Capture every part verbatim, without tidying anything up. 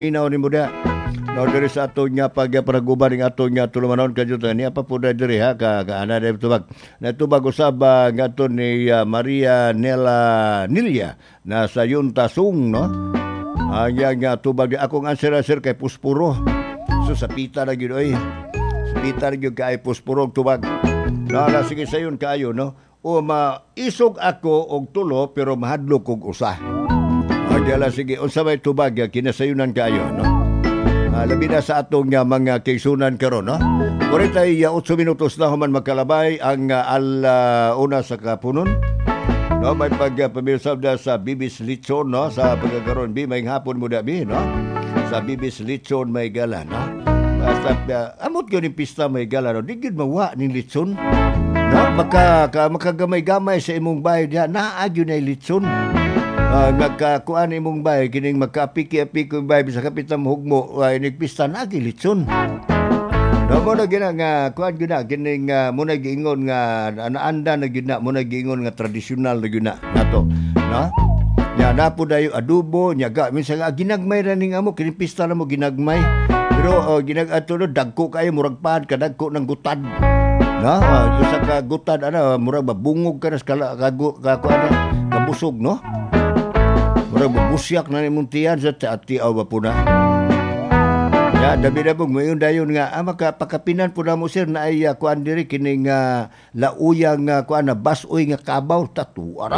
inaw ni muda. No diri sa ato nya pag paraguban ning ato nya tulumanon kajutan ni apa pud diri ha ka ana diri tubag. Natubag usab ngadto ni uh, Maria Nela Nilia na sa Yuntasung no. Anya nga tubag di akong answer-answer kay Puspuro. So sa pita na gyud oy. Sa pita na gyud kay Puspuro tubag. Nala sige sayon kayo no. O maisog ako og tulo pero mahadlok og usa. Agala sige unsa may tubag kinasayunan kayo no. Uh, labi na sa atong uh, mga kaisunan karon no. forty-eight minutos na human magkalabay ang uh, al-una sa kapunon. No, may pagpamirsab uh, sa Bibis Lechon no sa pagkakaroon bi may hapon mo dabi no. Sa Bibis Lechon may gala no. Basta uh, amot gyud ni pista may gala no. Di gyud mawa ning lechon. No, maka ka, makagamay-gamay sa imong bahay diha naa gyud na lechon. Uh, nagkakuan imong bay kining magkapiki-apiki kong bay bisa kapitam hugmo uh, inigpista na gilitson. No mo na gina nga kuan gyud na kining uh, mo na giingon nga anaanda na gyud na mo na giingon nga tradisyonal na gyud na nato. No? Nya na po dayo adobo nyaga minsan nga ginagmay ra ning amo kining pista na mo ginagmay. Pero uh, ginag-ato no dagko kayo murag pad kadagko ng gutad. No? Uh, usa ka gutad ana murag babungog ka na kala kago ka kuan kabusog no. Murag babusyak na nimong tiyan sa ati-aw ba po na. Ya, dabi na po, ngayon dayon nga, ah, makapakapinan po na mo sir na ay uh, kuan diri kining uh, lauyang uh, kuan na basoy nga kabaw, tatuara.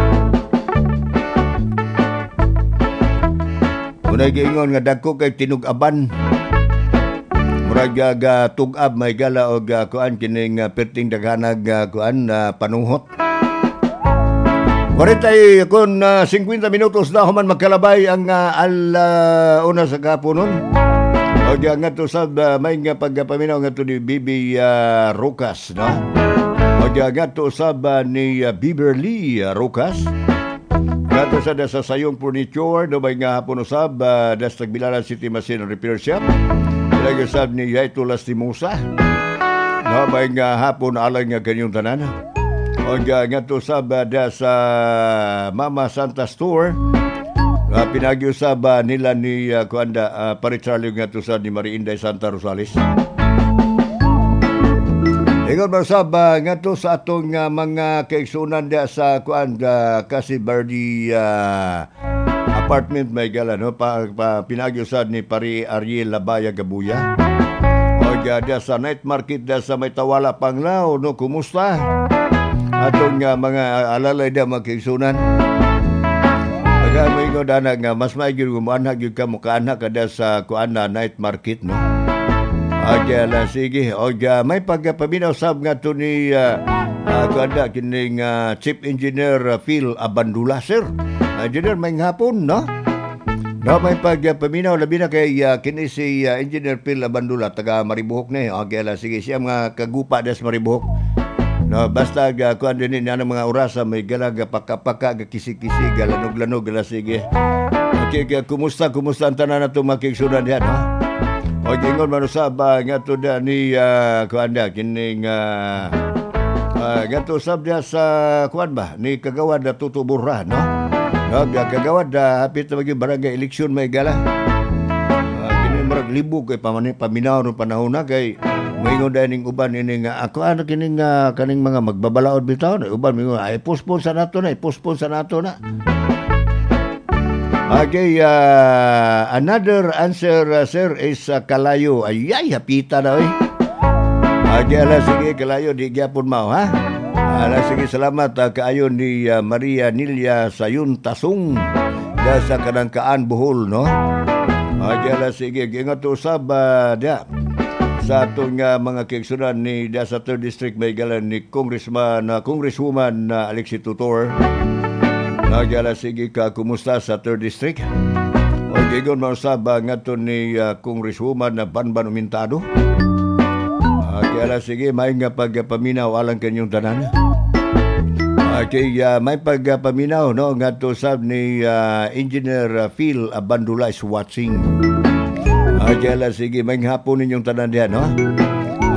Muna giingon nga dagko kay tinug-aban. Murag uh, tug-ab may gala og uh, kuan kining uh, perting daghanag uh, kuan uh, panuhot. forty kun uh, fifty minutos na human magkalabay ang uh, al-una uh, sa kapunon. O nga nga to sa uh, may nga pagpaminaw nga to ni Bibi uh, Rucas, no? O nga nga to sa uh, ni uh, Beverly uh, Rucas. Nga to sa da sa sayong furniture, no may nga hapon usab, uh, das Tagbilaran City Machine Repair Shop. Lagi usab ni Yaito Lastimosa. No may nga hapon alang nga ganyong tanan. O nga nga to sabada sa Mama Santa Store. Uh, pinag-iusab uh, nila ni uh, Kuanda uh, Paricharlo nga to sa ni Mariinday Santa Rosales. Ingon ba sab uh, nga to sa atong uh, mga kaigsunan dia sa Kuanda kasi Bardi uh, apartment may gala no pa, pa pinag-iusab ni Pari Ariel Labaya Gabuya. O nga dia sa night market dia sa may Tawala Panglao no kumusta? Atong uh, mga alalay da magkigsunan. Aga mo ingon ana nga mas maayos gumaanha gyud ka mo kaanha kada sa kuana night market no. Aga la sige oga may pagpaminaw sab nga to ni uh, uh, kuanda kining uh, Chief Engineer uh, Phil Abandula sir. Engineer may hapon no. No may pagpaminaw labi na kay uh, kini si uh, Engineer Phil Abandula taga Maribohok ni. Aga la sige siya mga kagupa des Maribohok. No, basta uh, kuan din ni ana mga orasa may galaga pakapaka ga kisi-kisi galanog-lanog gala sige. Okay, kaya kumusta kumusta ang tanan nato makigsunan diha no? O gingon man usab nga to da ni uh, kuan da kining uh, uh, gato sab dia sa kuan ba ni kagawad da tutuburra no? No, dia kagawad da hapit na magi barangay eleksyon may gala. Uh, kini marag libog kay pamani paminaw no panahon na kay moingon dahil ning uban ini nga ako ano kining uh, kaning mga magbabalaod bitaw na uban moingon ay postpone sa nato na postpone sa nato na. Okay, uh, another answer uh, sir is uh, Kalayo. Ay ay hapita na oy. Okay, ala sige Kalayo di gyapon mao ha. Ala sige salamat uh, kaayo ni uh, Maria Nilia Sayun Tasung da sa Kanangkaan Bohol no. Okay, ala sige gingat usab uh, dia sa atong uh, mga kaigsunan ni da sa third District may galan ni Congressman na uh, Congresswoman na uh, Alexi Tutor. Nagyala sige ka kumusta sa third District? O gigon mo sa ngadto ni uh, Congresswoman na Banban Umintado. Nagyala sige may nga pagpaminaw alang kanyong tanan. Okay, uh, may pagpaminaw no ngadto sab ni uh, Engineer Phil Abandula is watching. Nagyala sige may hapon ninyong tanan diha no.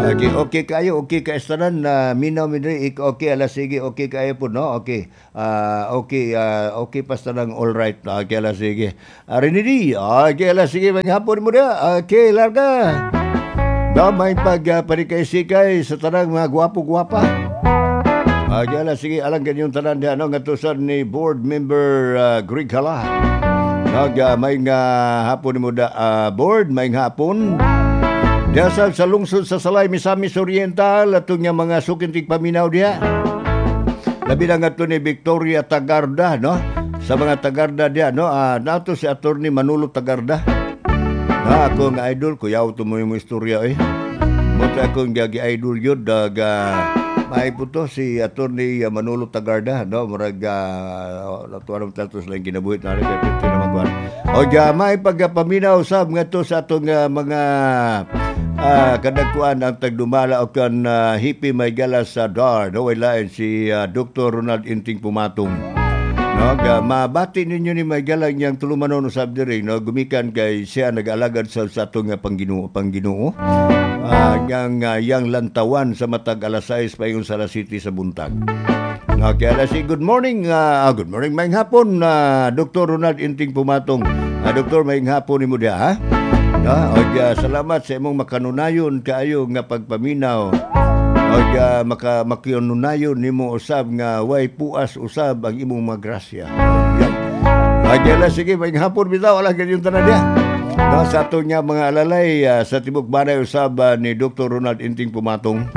Okay, okay kayo, okay ka estaran na uh, minaw midri okay ala sige, okay kayo po no. Okay. Uh, okay, uh, okay pastarang all right. Okay ala sige. Arinidi, okay ala sige maghapon mo dia. Okay, larga. Damay pag uh, parikay-sikay sa tanang mga gwapo-gwapa. Okay ala sige, alang ganyong tanan dia no ngatusan ni board member uh, Greg Hala. Nag uh, may nga hapon mo da uh, board, may hapon. Dasal sa lungsod sa Salay, Misamis Oriental, atong nga mga sukintig paminaw diya. Labi na nga ito ni Victoria Tagarda, no? Sa mga Tagarda diya, no? Uh, nato si Attorney Manolo Tagarda. Na ako nga idol, kuyaw ito mo yung istorya, eh. Mata akong gagi idol yun, daga may po to si Attorney Manolo Tagarda, no? Marag, uh, natuwa naman tatos lang kinabuhit na rin, kaya pito naman kuhan. O ga, may pagpaminaw sab nga to sa atong uh, mga Ah, kadagkuan ang tagdumala o kan uh, hippie may galas sa D A R, no? Wala si uh, Doctor Ronald Inting Pumatong. No, ga, mabati ninyo ni may galang niyang tulumanon usab diri, no? Gumikan kay siya nag-alagad sa sa atong uh, pangginoo, pangginoo. Ah, yang uh, yang lantawan sa matag alas sais paingon sa La City sa buntag. No, kaya si good morning, uh, good morning may hapon uh, Doctor Ronald Inting Pumatong. Uh, Doktor may hapon nimo dia, ha? Ah, og uh, salamat sa imong makanunayon kaayo nga pagpaminaw. Og uh, maka makinunayon nimo usab nga way puas usab ang imong mga grasya. Yan. Agala sige may hapon bitaw wala ganyong tanan dia. No, sa ato nga mga alalay uh, sa tibok banay usab uh, ni Doctor Ronald Inting Pumatong.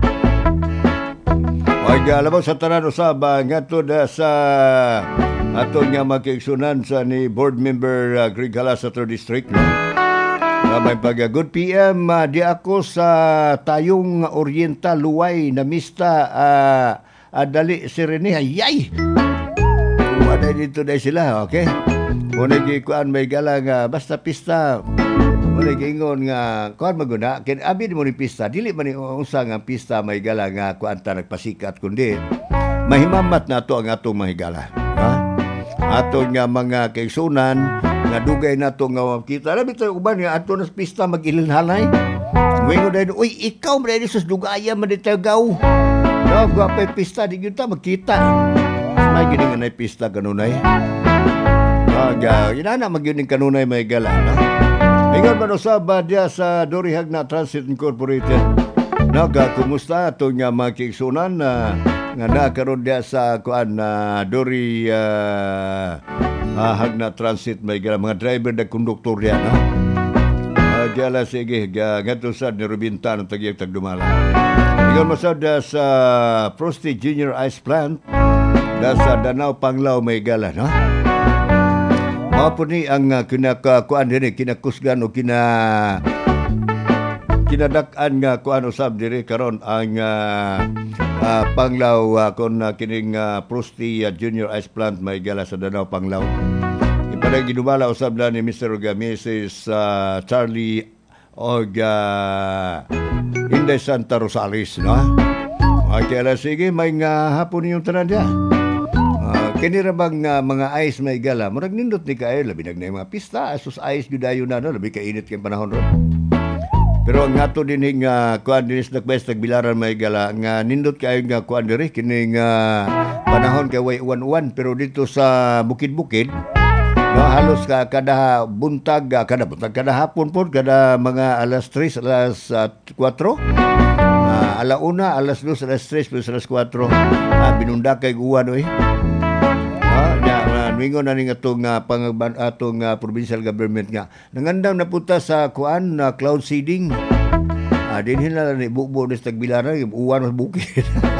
Og uh, labaw sa tanan usab uh, ngadto da sa ato nga makiigsunan sa ni board member uh, Greg Hala sa third District, no? Uh, may pag uh, good P M uh, di ako sa Tayong Oriental Luway na mista uh, uh, dali si Rene ayay wala dito na sila, okay? Muna gikuan may galang uh, basta pista muna gingon nga kuan maguna kin abi mo ni pista dili man ni unsa nga pista may galang nga kuan ta nagpasikat kundi mahimamat na to ang atong mahigala, ha? Atong nga mga kaigsunan nga dugay na to nga kita. Alam ito, uban nga ato na pista mag-ilinhalay. Ngayon dahil, uy, ikaw mo dahil sus dugaya man dito gaw. No, guwapay pista, di kita magkita. May gini nga na pista kanunay. No, yun na mag-yuning kanunay may gala, no? Ingon man usab dia sa Dorihag na Transit Incorporated. No, ga, kumusta ito nga mga kiiksunan na uh, nga nakaroon dia sa kuan na uh, Dori uh, uh, Hagna Transit may gala mga driver na konduktor yan, no? Uh, gala sige gato sa ni Rubinta ng tagyag tagdumala. Ikaw masad sa Frosty Junior Ice Plant da sa Danau Panglao may gala, no? Mga po ni ang uh, kinakakuan din eh, kinakusgan o kina kinadak-an nga kuan usab diri karon ang uh, uh, Panglao uh, kon uh, kining uh, Frosty uh, Junior Ice Plant may gala sa Danau Panglao. Ipaday ginumala usab na ni Mister ug Missus uh, Charlie og uh, Inday Santa Rosales, no? Okay, ala sige may nga hapon yung tanan dia. Uh, kinira bang uh, mga ice may gala murag nindot ni kayo labi nag na mga pista asus ice judayo na no labi ka init kay panahon ron. Pero ang ato din nga uh, kuan dinis nagbes nagbilaran may gala nga nindot kayo nga kuan diri kining uh, panahon kay way uwan-uwan pero dito sa bukid-bukid no halos ka kada buntag uh, kada buntag kada hapon po kada mga alas tres alas uh, kwatro uh, ala una alas dos alas tres plus alas kwatro uh, binunda kay uwan oy. Ah, uh, mingon na ning atong uh, pang atong uh, provincial government nga nangandam na punta sa kuan na uh, cloud seeding. Ah, dinhin na ni bubo ni tagbilaran uwan sa bukid.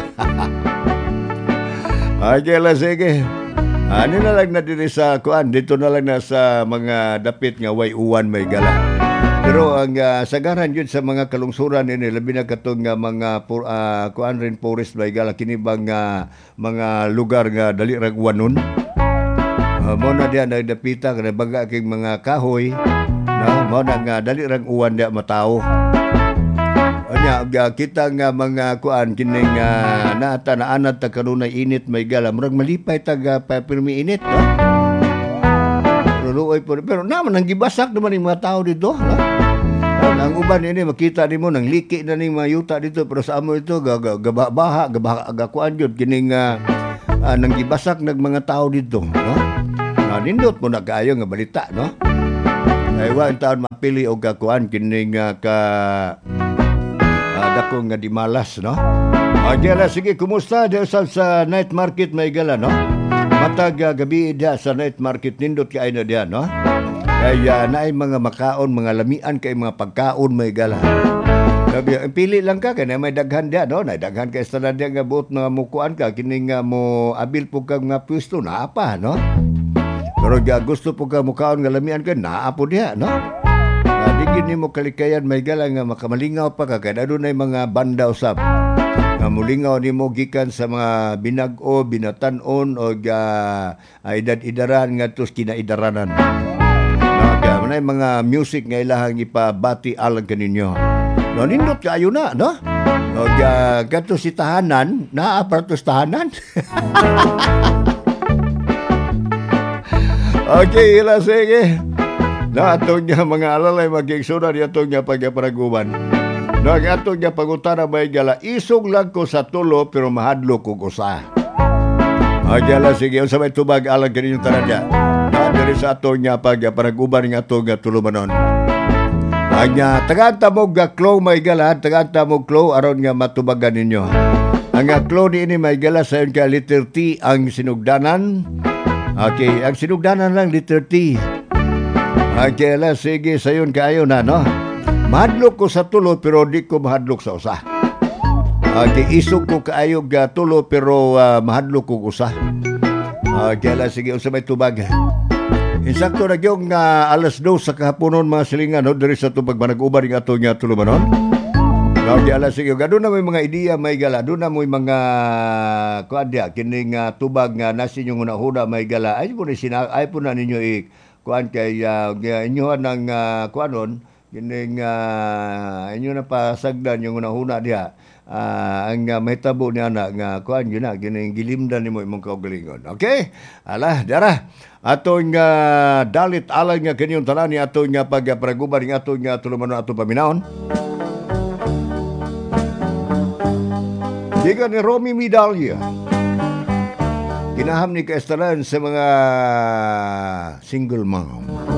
Ay kala sige. Ano na lang na dito sa kuan dito na lang na sa mga dapit nga way uwan may gala. Pero ang uh, sagaran yun sa mga kalungsuran ini labi na katong nga mga uh, kuan rin forest may gala kini bang uh, mga lugar nga dali ra uwanon. Uh, mo na diyan nagdapita kada baga king mga kahoy no mo na nga dali ra uwan dia matawo. Anya uh, kita nga mga kuan kining uh, naata na anad ta kanunay init may gala murag malipay taga uh, pirmi init no. Pero luoy po pero naman nang gibasak naman yung mga tao dito no. Ang uban ini makita nimo nang liki na ning mayuta dito pero sa amo ito gabaha gabaha gakuan jud kining uh, uh, nang gibasak nag mga tao dito, no? Na nindot mo na kaayo nga balita, no? Ay wa taon mapili og gakuan kining uh, ka uh, dako nga di malas, no? Agela sige kumusta diya sa, sa night market may gala, no? Matag uh, gabi diya sa night market nindot kay na diya, no? Kaya naay mga makaon, mga lamian kay mga pagkaon may gala. Sabi, pili lang ka, kaya may daghan diya, no? May daghan kay standard diya nga buot mga mukuan ka, kini nga mo abil po kang mga pwesto, naa pa, no? Pero ja, gusto po ka mukaon nga lamian ka, naa po diya, no? Uh, Digin ni mo kalikayan may gala nga makamalingaw pa ka, kaya doon ay mga banda usap. Nga mulingaw ni mo gikan sa mga binag-o, binatanon, o uh, edad-idaran nga tos kinaidaranan. Manay mga music nga ilahang ipabati alang kaninyo. No, nindot kayo na, no? No, uh, gato si tahanan, naapartos tahanan. Okay, ila sige. No, atong niya mga alalay magigsunan atong niya pagparaguban. No, atong niya pagutana may gala, isog lang ko sa tulo pero mahadlo ko usa. Okay, ila sige. Unsa may tubag alang kaninyo tanan niya. Dari sa ato niya pag paraguban ng ato nga tulumanon. Ang uh, tagaanta mo ga klo may gala, tagaanta mo klo aron nga matubagan ninyo. Ang uh, klo ni ini may gala sa yun ka letter T ang sinugdanan. Okay, ang sinugdanan lang letter T. Okay, la sige sa yun kayo na, no? Mahadlok ko sa tulo pero di ko mahadlok sa usa. Okay, isog ko kaayo ga tulo pero uh, mahadlok ko usa. Okay, la sige unsa may tubag. Insakto na yung uh, alas dos sa kahaponon mga silingan, no? Dari sa tubag manag-ubar yung ato niya tulumanon. No, di alas sige. Doon na may mga ideya may gala. Doon na may mga kuadya. Kining uh, tubag nga nasi yung una-una may gala. Ay po na, sina- ay po na ninyo ik. Kuan kay uh, inyo ng uh, kuanon. Kining uh, inyo na pasagdan yung una-una diya. Uh, ang uh, may tabo niya na nga kuan yun na. Kining gilimdan ni mo imong kaugalingon. Okay? Ala, dara. Atong uh, dalit alang nga kanyang tanan ni atong nga pagparaguban ng atong nga tulumanon atong paminaon. Diga ni Romy Medalya. Kinaham ni kaestaran sa mga single mom.